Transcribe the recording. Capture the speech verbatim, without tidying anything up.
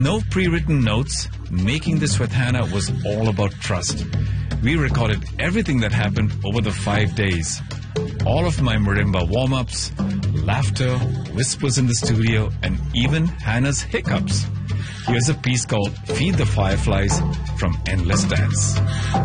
No pre-written notes. Making this with Hannah was all about trust. We recorded everything that happened over the five days. All of my marimba warm-ups, laughter, whispers in the studio, and even Hannah's hiccups. Here's a piece called Feed the Fireflies from Endless Dance.